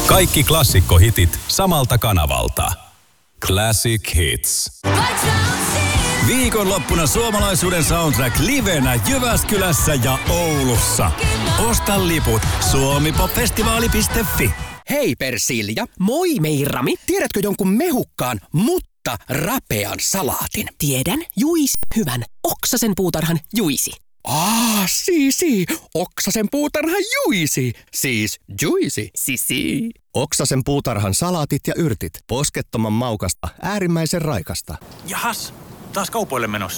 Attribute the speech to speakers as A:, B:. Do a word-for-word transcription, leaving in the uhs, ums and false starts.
A: Kaikki klassikkohitit samalta kanavalta. Classic Hits. Viikonloppuna suomalaisuuden soundtrack livenä Jyväskylässä ja Oulussa. Osta liput suomipopfestivaali piste fi.
B: Hei Persilja, moi Meirami. Tiedätkö jonkun mehukkaan, mutta rapean salaatin?
C: Tiedän, Juisi, hyvän. Oksasen puutarhan Juisi.
B: Aa, sii, Oksasen puutarhan Juisi. Siis Juisi.
C: Sisi.
B: Oksasen puutarhan salaatit ja yrtit. Poskettoman maukasta, äärimmäisen raikasta.
D: Jahas, taas kaupoille menossa.